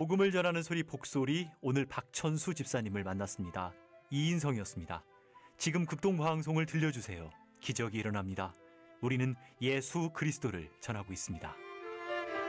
복음을 전하는 소리 복소리, 오늘 박천수 집사님을 만났습니다. 이인성이었습니다. 지금 극동방송을 들려주세요. 기적이 일어납니다. 우리는 예수 그리스도를 전하고 있습니다.